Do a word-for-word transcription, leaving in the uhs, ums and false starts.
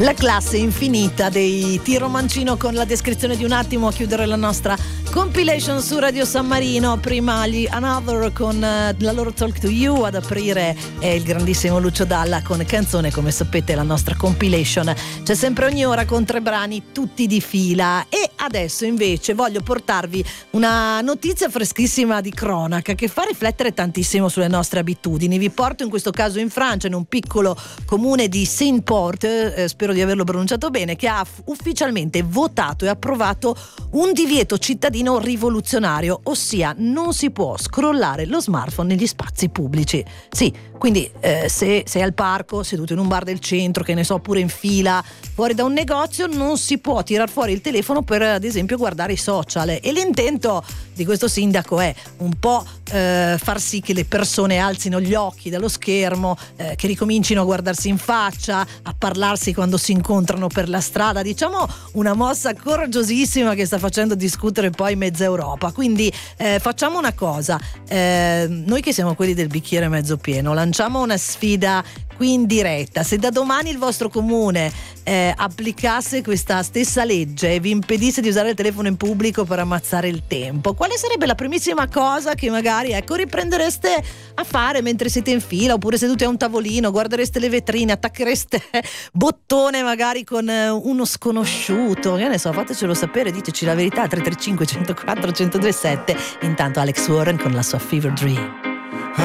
La classe infinita dei Tiro Mancino con la descrizione di un attimo a chiudere la nostra compilation su Radio San Marino. Prima gli Another con uh, la loro Talk to You, ad aprire è il grandissimo Lucio Dalla con Canzone. Come sapete la nostra compilation c'è sempre ogni ora con tre brani tutti di fila, e adesso invece voglio portarvi una notizia freschissima di cronaca che fa riflettere tantissimo sulle nostre abitudini. Vi porto in questo caso in Francia, in un piccolo comune di Saint-Port, eh, spero di averlo pronunciato bene, che ha ufficialmente votato e approvato un divieto cittadino rivoluzionario, ossia non si può scrollare lo smartphone negli spazi pubblici. Sì, quindi eh, se sei al parco, seduto in un bar del centro, che ne so, pure in fila fuori da un negozio, non si può tirar fuori il telefono per, ad esempio, guardare i social. E l'intento di questo sindaco è un po' eh, far sì che le persone alzino gli occhi dallo schermo, eh, che ricomincino a guardarsi in faccia, a parlarsi quando si incontrano per la strada. Diciamo una mossa coraggiosissima che sta facendo discutere poi mezza Europa. Quindi eh, facciamo una cosa, eh, noi che siamo quelli del bicchiere mezzo pieno, lanciamo una sfida qui in diretta. Se da domani il vostro comune eh, applicasse questa stessa legge e vi impedisse di usare il telefono in pubblico per ammazzare il tempo, quale sarebbe la primissima cosa che magari ecco riprendereste a fare mentre siete in fila, oppure seduti a un tavolino, guardereste le vetrine, attacchereste bottone magari con uno sconosciuto, che ne so, fatecelo sapere, diteci la verità. Tre tre cinque, uno zero quattro, uno zero due sette. Intanto Alex Warren con la sua Fever Dream.